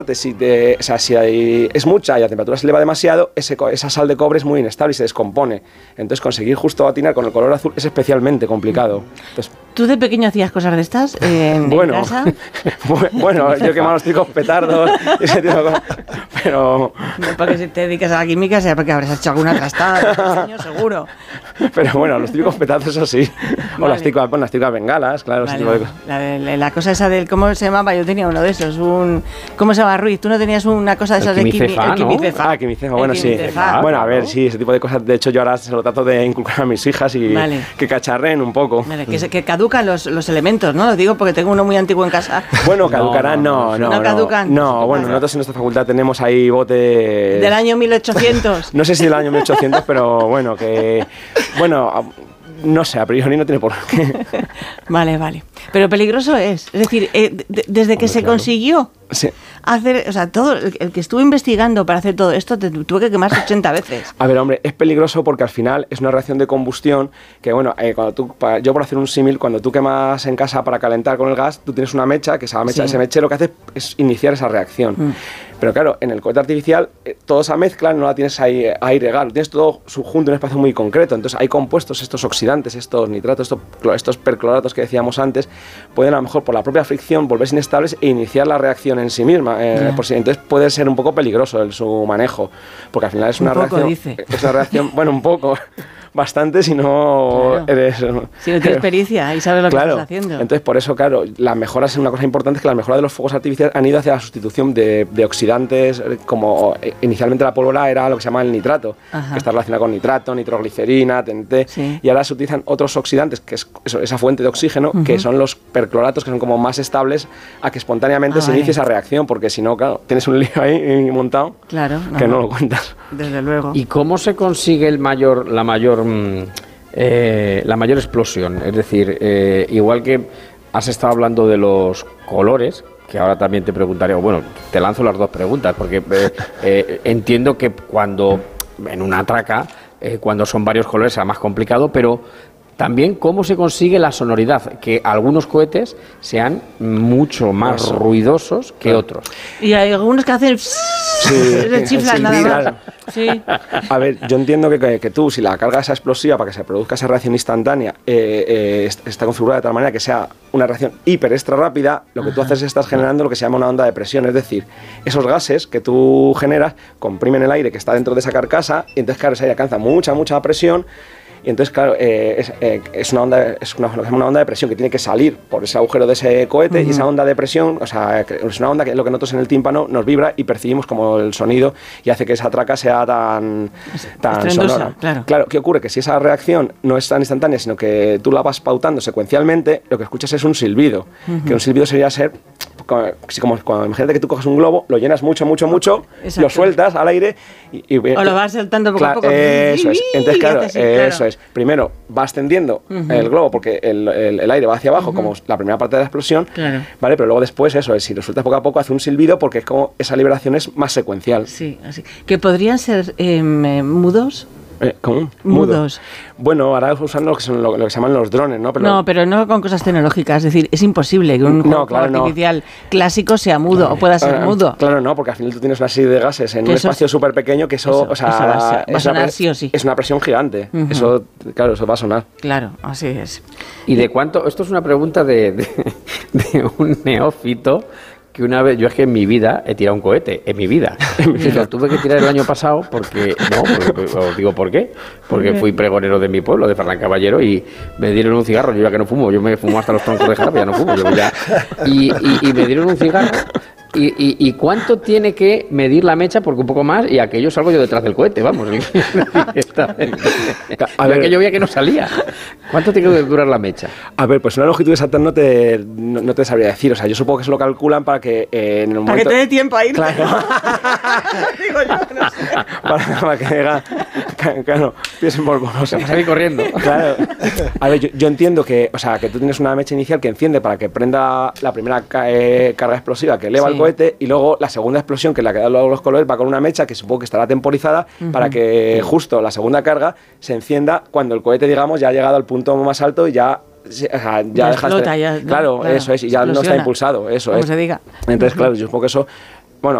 o sea, si es mucha y la temperatura se eleva demasiado, esa sal de cobre es muy inestable y se descompone. Entonces conseguir justo atinar con el color azul es especialmente complicado. Entonces, ¿tú de pequeño hacías cosas de estas en casa? Bueno, yo he quemado los típicos petardos y ese tipo de cosas, pero... No porque si te dedicas a la química, sea porque habrás hecho alguna trastada, seguro. Pero bueno, los típicos petardos, eso sí. Vale. O las típicas bengalas, claro. Vale, ese tipo de cosas. la cosa esa del... ¿Cómo se llamaba? Yo tenía uno de esos. ¿Cómo se llama, Ruiz? ¿Tú no tenías una cosa de esas de quimicefa, ¿no? Quimicefa, bueno, sí. Bueno, a ver, sí, ese tipo de cosas. De hecho, yo ahora se lo trato de inculcar a mis hijas y que cacharreen un poco. Vale, que caducan los elementos, ¿no? Lo digo porque tengo uno muy antiguo en casa. Bueno, caducarán, no caducan. No, bueno, nosotros en nuestra facultad tenemos ahí botes... Del año 1800. No sé si del año 1800, pero bueno, no sé, a priori no tiene por qué. Vale. Pero peligroso es. Es decir, desde que se consiguió hacer, o sea, todo el que estuvo investigando para hacer todo esto, tuvo que quemarse 80 veces. A ver, hombre, es peligroso porque al final es una reacción de combustión que, bueno, yo por hacer un símil, cuando tú quemas en casa para calentar con el gas, tú tienes una mecha, que esa mecha, ese mechero lo que hace es iniciar esa reacción. Pero claro, en el cohete artificial, toda esa mezcla no la tienes ahí a aire gas, lo tienes todo subjunto en un espacio muy concreto. Entonces hay compuestos, estos oxidantes, estos nitratos, estos percloratos que decíamos antes, pueden a lo mejor por la propia fricción volverse inestables e iniciar la reacción en sí misma. Entonces puede ser un poco peligroso su manejo, porque al final es una reacción, bueno, un poco... Bastante si no eres... Si no tienes pericia y sabes lo que estás haciendo. Entonces, por eso, claro, las mejoras, una cosa importante es que las mejoras de los fuegos artificiales han ido hacia la sustitución de oxidantes, como inicialmente la pólvora era lo que se llama el nitrato, que está relacionado con nitrato, nitroglicerina, TNT, y ahora se utilizan otros oxidantes, que es esa fuente de oxígeno, que son los percloratos, que son como más estables a que espontáneamente se inicie esa reacción, porque si no, claro, tienes un lío ahí montado que no lo cuentas. Desde luego. ¿Y cómo se consigue la mayor explosión? Es decir, igual que has estado hablando de los colores, que ahora también te preguntaré, bueno, te lanzo las dos preguntas, porque entiendo que cuando en una traca, cuando son varios colores será más complicado, pero también cómo se consigue la sonoridad, que algunos cohetes sean mucho más ruidosos que otros. Y hay algunos que hacen... chiflan nada más. Claro. Sí. A ver, yo entiendo que tú, si la carga es explosiva para que se produzca esa reacción instantánea, está configurada de tal manera que sea una reacción hiper extra rápida, lo que tú haces es estás generando lo que se llama una onda de presión, es decir, esos gases que tú generas comprimen el aire que está dentro de esa carcasa y entonces, claro, ese aire alcanza mucha presión. Y entonces, claro, es una onda de presión que tiene que salir por ese agujero de ese cohete, y esa onda de presión, o sea, es una onda que lo que nosotros en el tímpano nos vibra y percibimos como el sonido y hace que esa traca sea tan sonora. Claro, ¿qué ocurre? Que si esa reacción no es tan instantánea, sino que tú la vas pautando secuencialmente, lo que escuchas es un silbido, que un silbido sería ser... Como cuando imagínate que tú coges un globo, lo llenas mucho, lo sueltas al aire o lo vas soltando poco a poco. Eso es. Entonces, claro, eso es. Primero va ascendiendo el globo porque el aire va hacia abajo, como la primera parte de la explosión, ¿vale? Pero luego después, eso es, si lo sueltas poco a poco, hace un silbido porque es como esa liberación es más secuencial. Sí, así. ¿Que podrían ser mudos? ¿Cómo? Mudos. Bueno, ahora usando lo que se llaman los drones, ¿no? Pero no con cosas tecnológicas. Es decir, es imposible que un juego artificial clásico sea mudo o pueda ser mudo. Claro, no, porque al final tú tienes una serie de gases en un espacio súper pequeño que eso va a sonar sí o sí. Es una presión gigante. Eso va a sonar. Claro, así es. ¿Y de cuánto? Esto es una pregunta de un neófito. Que una vez, yo es que en mi vida he tirado un cohete, en mi vida. Lo tuve que tirar el año pasado porque os digo por qué. Porque fui pregonero de mi pueblo, de Ferran Caballero, y me dieron un cigarro. Yo ya que no fumo, yo me fumo hasta los troncos de jarabe, ya no fumo. Y me dieron un cigarro. ¿Y cuánto tiene que medir la mecha? Porque un poco más, y aquello salgo yo detrás del cohete, vamos. A ver, que yo veía que no salía. ¿Cuánto tiene que durar la mecha? A ver, pues una longitud exacta no te sabría decir. O sea, yo supongo que se lo calculan para que en el momento... Para que te dé tiempo a ir. Claro. Digo yo, no sé. Para que diga... Claro, piensen por vos. Vamos a ir corriendo. Claro. A ver, yo entiendo que tú tienes una mecha inicial que enciende para que prenda la primera carga explosiva que eleva el cohete, y luego la segunda explosión, que es la que da luego los colores, va con una mecha que supongo que estará temporizada para que justo la segunda carga se encienda cuando el cohete, digamos, ya ha llegado al punto más alto y ya explota, claro, eso es, y ya no está impulsado, eso como es. se diga. Entonces, claro, yo supongo que eso